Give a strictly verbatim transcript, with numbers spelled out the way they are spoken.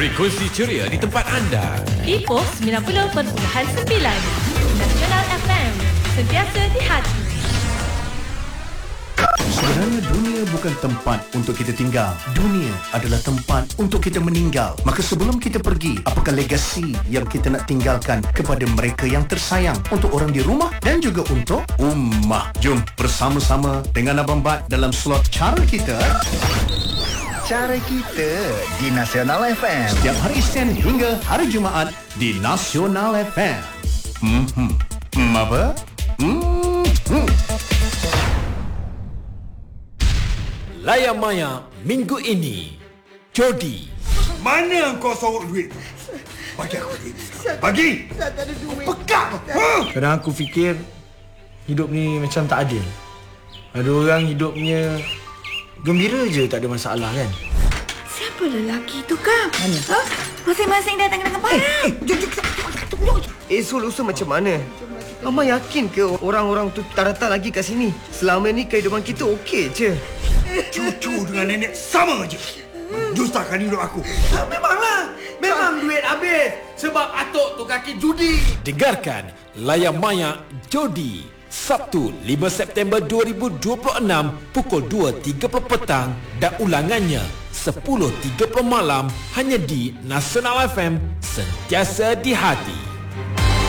Frekuensi ceria di tempat anda. Ipoh sembilan puluh perpuluhan sembilan. Nasional F M. Sentiasa di hati. Sebenarnya dunia bukan tempat untuk kita tinggal. Dunia adalah tempat untuk kita meninggal. Maka sebelum kita pergi, apakah legasi yang kita nak tinggalkan kepada mereka yang tersayang, untuk orang di rumah dan juga untuk ummah? Jom bersama-sama dengan Abang Bat dalam slot Cara Kita. Cara Kita di Nasional F M. Setiap hari Isnin hingga hari Jumaat di Nasional F M. Hmm, hmm. Hmm, apa? Hmm, hmm. Layar Maya minggu ini. Jodi. Mana kau sorok duit? Bagi aku duit. Bagi! Tak ada duit. Pegang! Ha? Kadang aku fikir hidup ni macam tak adil. Ada orang hidupnya gembira je, tak ada masalah kan. Siapa lelaki tu, Kak? Mana? Ha? Masing-masing datang dengan barang. Eh, jom, jom, jom. Eh, solusi macam mana? Mama yakin ke orang-orang tu tak datang lagi kat sini? Selama ni kehidupan kita okey je. Cucu dengan nenek sama je. Dustakan hidup aku. Memanglah. Memang duit habis. Sebab atuk tu kaki judi. Dengarkan Layar Maya Jodi. Sabtu lima September dua ribu dua puluh enam pukul dua tiga puluh petang dan ulangannya sepuluh tiga puluh malam hanya di Nasional F M. Sentiasa di hati.